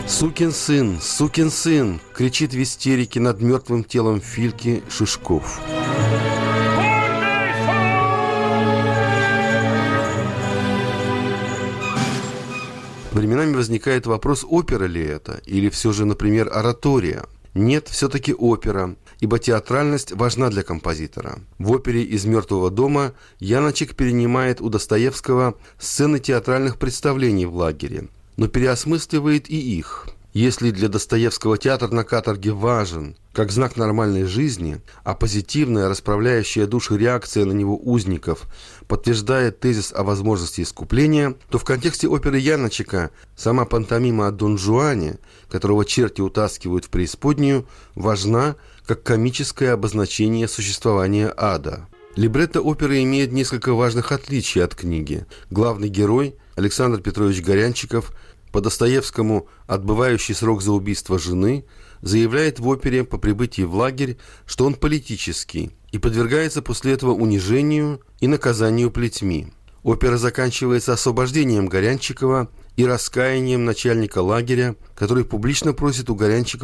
сукин сын!» — кричит в истерике над мертвым телом Фильки Шишков. Временами возникает вопрос, опера ли это, или все же, например, оратория. Нет, все-таки опера, ибо театральность важна для композитора. В опере «Из мертвого дома» Яночек перенимает у Достоевского сцены театральных представлений в лагере, но переосмысливает и их. Если для Достоевского театр на каторге важен, как знак нормальной жизни, а позитивная, расправляющая души реакция на него узников подтверждает тезис о возможности искупления, то в контексте оперы Яночека сама пантомима о Дон Жуане, которого черти утаскивают в преисподнюю, важна как комическое обозначение существования ада. Либретто оперы имеет несколько важных отличий от книги. Главный герой, Александр Петрович Горянчиков, по Достоевскому отбывающий срок за убийство жены, заявляет в опере по прибытии в лагерь, что он политический, и подвергается после этого унижению и наказанию плетьми. Опера заканчивается освобождением Горянчикова и раскаянием начальника лагеря, который публично просит у Горянчикова